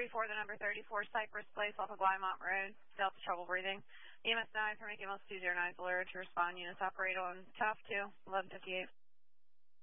34, the number 34, Cypress Place off of Lymont Road, Delta trouble breathing. EMS 9 for making EMS 209 alert to respond. Units operate on TOF 2, 1158.